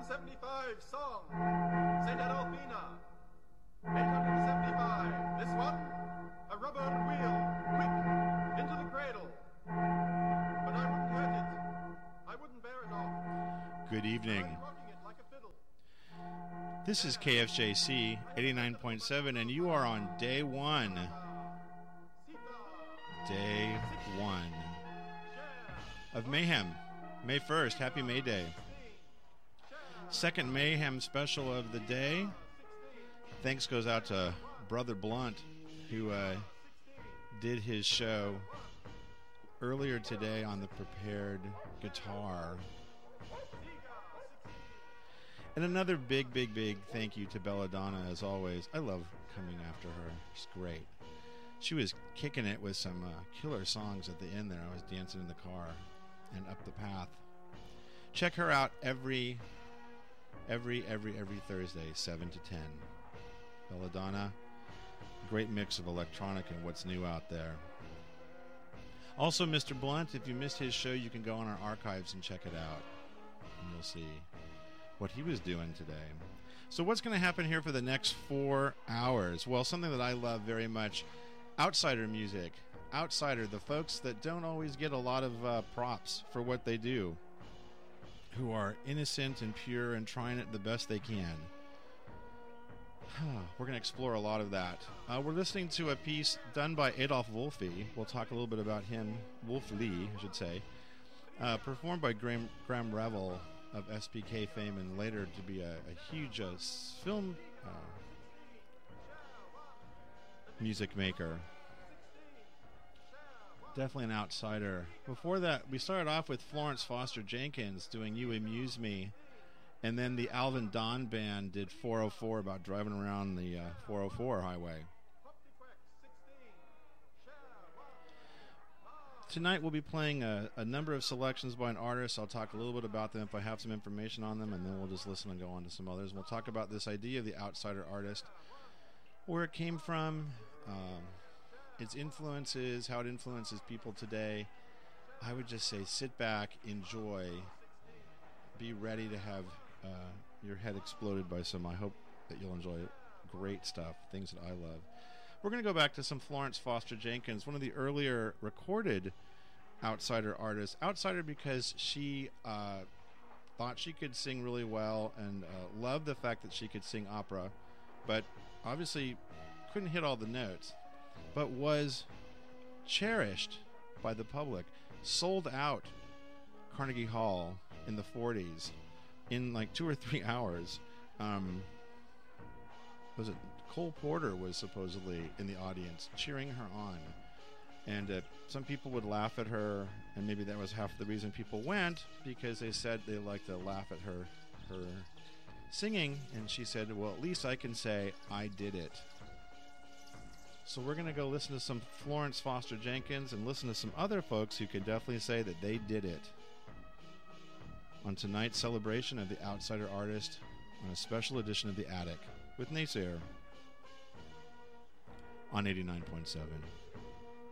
875 song, Senadorfina. 875, this one, a rubber wheel, quick, into the cradle. But I wouldn't hurt it. I wouldn't bear it off. Good evening. I'm rocking it like a fiddle. This is KFJC 89.7, and you are on day one. Day one of Mayhem. May 1st. Happy May Day. Second Mayhem special of the day. Thanks goes out to Brother Blunt, who did his show earlier today on the prepared guitar. And another big thank you to Belladonna, as always. I love coming after her. She's great. She was kicking it with some killer songs at the end there. I was dancing in the car and up the path. Check her out every Thursday, 7 to 10. Belladonna, great mix of electronic and what's new out there. Also, Mr. Blunt, if you missed his show, you can go on our archives and check it out. And you'll see what he was doing today. So what's going to happen here for the next 4 hours? Well, something that I love very much, outsider music. Outsider, the folks that don't always get a lot of props for what they do, who are innocent and pure and trying it the best they can. We're going to explore a lot of that. We're listening to a piece done by Adolf Wolfe. We'll talk a little bit about him, Wolf Lee, I should say. Performed by Graham Revell of SPK fame, and later to be a huge film music maker. Definitely an outsider. Before that, we started off with Florence Foster Jenkins doing You Amuse Me, and then the Alvin Don Band did 404, about driving around the 404 highway. Tonight we'll be playing a number of selections by an artist. I'll talk a little bit about them if I have some information on them, and then we'll just listen and go on to some others. We'll talk about this idea of the outsider artist, where it came from, its influences, how it influences people today. I would just say sit back, enjoy, be ready to have your head exploded by some. I hope that you'll enjoy it. Great stuff, things that I love. We're going to go back to some Florence Foster Jenkins, one of the earlier recorded outsider artists. Outsider because she thought she could sing really well and loved the fact that she could sing opera, but obviously couldn't hit all the notes, but was cherished by the public. Sold out Carnegie Hall in the 40s in like 2 or 3 hours. Was it Cole Porter was supposedly in the audience cheering her on, and some people would laugh at her, and maybe that was half the reason people went, because they said they liked to laugh at her singing, and she said, well, at least I can say I did it. So we're going to go listen to some Florence Foster Jenkins and listen to some other folks who can definitely say that they did it on tonight's celebration of the outsider artist on a special edition of The Attic with Naysayer on 89.7.